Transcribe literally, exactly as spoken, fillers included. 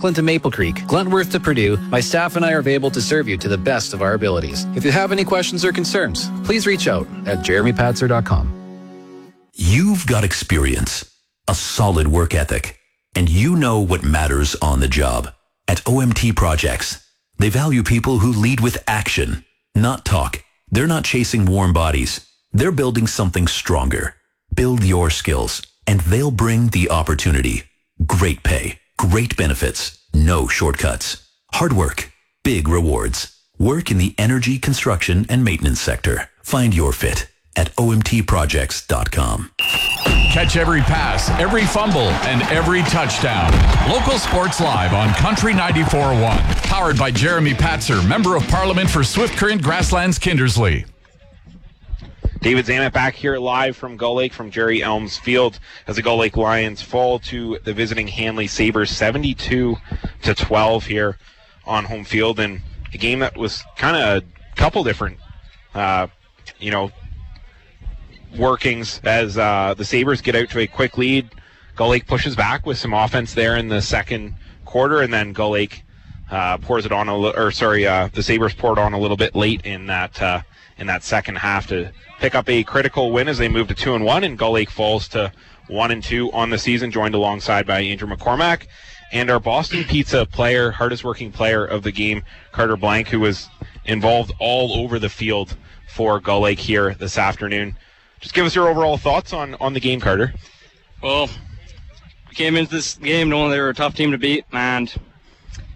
Parkland to Maple Creek, Glentworth to Purdue, my staff and I are able to serve you to the best of our abilities. If you have any questions or concerns, please reach out at jeremy patzer dot com. You've got experience, a solid work ethic, and you know what matters on the job. At O M T Projects, they value people who lead with action, not talk. They're not chasing warm bodies. They're building something stronger. Build your skills, and they'll bring the opportunity. Great pay, great benefits, no shortcuts. Hard work, big rewards. Work in the energy, construction, and maintenance sector. Find your fit at O M T projects dot com. Catch every pass, every fumble, and every touchdown. Local Sports Live on Country ninety-four point one. Powered by Jeremy Patzer, Member of Parliament for Swift Current Grasslands Kindersley. David Zamet back here live from Gull Lake from Jerry Elms Field as the Gull Lake Lions fall to the visiting Hanley Sabres seventy-two to twelve here on home field, and a game that was kind of a couple different, uh, you know, workings as uh, the Sabres get out to a quick lead. Gull Lake pushes back with some offense there in the second quarter, and then Gull Lake uh, pours it on a little, or sorry, uh, the Sabres poured on a little bit late in that uh, in that second half to pick up a critical win as they move to two and one, and Gull Lake falls to one and two on the season, joined alongside by Andrew McCormack and our Boston Pizza player, hardest working player of the game, Carter Blank, who was involved all over the field for Gull Lake here this afternoon. Just give us your overall thoughts on, on the game, Carter. Well, we came into this game knowing they were a tough team to beat, and